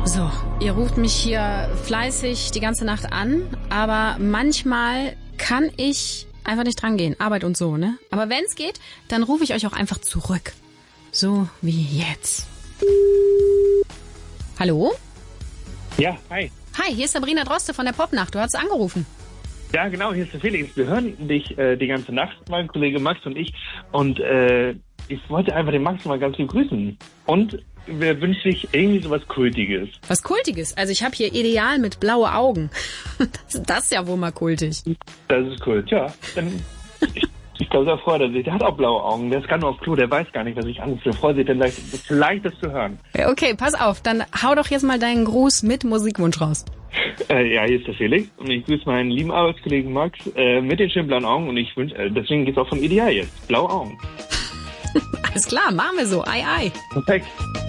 So, ihr ruft mich hier fleißig die ganze Nacht an, aber manchmal kann ich einfach nicht dran gehen. Arbeit und so, ne? Aber wenn es geht, dann rufe ich euch auch einfach zurück. So wie jetzt. Hallo? Ja, hi. Hi, hier ist Sabrina Droste von der Popnacht. Du hast angerufen. Ja, genau, hier ist der Felix. Wir hören dich die ganze Nacht, mein Kollege Max und ich. Und ich wollte einfach den Max mal ganz lieb grüßen. Und wir wünschen dich irgendwie so was Kultiges. Was Kultiges? Also ich habe hier Ideal mit blaue Augen. Das ist ja wohl mal kultig. Das ist Kult, ja. Dann, ich glaube, da freut er sich. Der hat auch blaue Augen. Der ist gerade nur auf Klo. Der weiß gar nicht, was ich anrufe. Der freut sich dann vielleicht das zu hören. Okay, pass auf. Dann hau doch jetzt mal deinen Gruß mit Musikwunsch raus. Ja, hier ist der Felix. Und ich grüße meinen lieben Arbeitskollegen Max mit den schönen blauen Augen. Und ich wünsche, deswegen geht's auch von Ideal jetzt. Blaue Augen. Alles klar, machen wir so. Ei, ei. Perfekt.